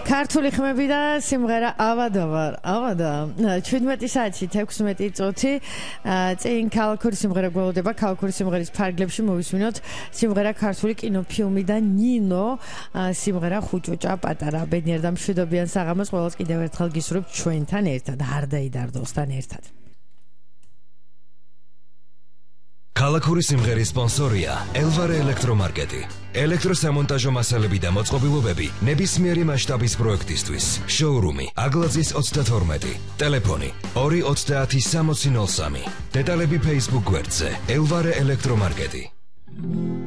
ქართული ხმები და სიმღერა ავადავარ. ავადა 17 საათში 16 წუთი წინ ქალაქური სიმღერა გველოდება. ქალაქური სიმღერის ფარგლებში მოვისმინოთ სიმღერა ქართული კინოფილმი და ნინო სიმღერა ხუჭუჭა პატარა. ბედნიერ და მშვიდობიან საღამოს ყველას კიდევ ერთხელ გისურვებთ ჩვენთან ერთად. არ დაიდარდოსთან ერთად. ქალაქური სიმღერის სპონსორია ელვარე ელექტრომარკეტი. ელექტროსამონტაჟო მასალები და მოწყობილობები ნებისმიერი მასშტაბის პროექტისთვის. შოურუმი აგლაძის 32. ტელეფონი 230 6003. დეტალები Facebook გვერდზე ელვარე ელექტრომარკეტი.